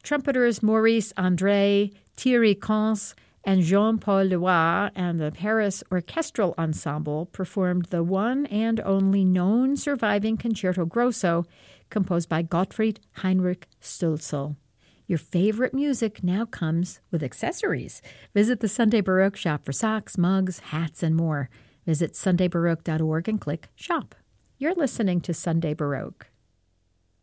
trumpeters Maurice André, Thierry Cons, and Jean-Paul Loire and the Paris Orchestral Ensemble performed the one and only known surviving Concerto Grosso composed by Gottfried Heinrich Stölzl. Your favorite music now comes with accessories. Visit the Sunday Baroque shop for socks, mugs, hats, and more. Visit sundaybaroque.org and click Shop. You're listening to Sunday Baroque.